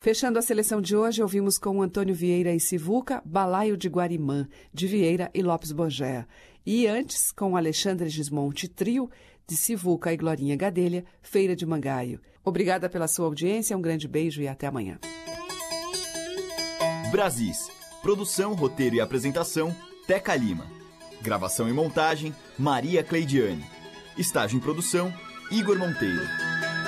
Fechando a seleção de hoje, ouvimos com Antônio Vieira e Sivuca, Balaio de Guarimã, de Vieira e Lopes Borgea. E antes, com Alexandre Gismonte Trio, de Sivuca e Glorinha Gadelha, Feira de Mangaio. Obrigada pela sua audiência, um grande beijo e até amanhã. Brasis. Produção, roteiro e apresentação, Teca Lima. Gravação e montagem, Maria Cleidiane. Estágio em produção, Igor Monteiro.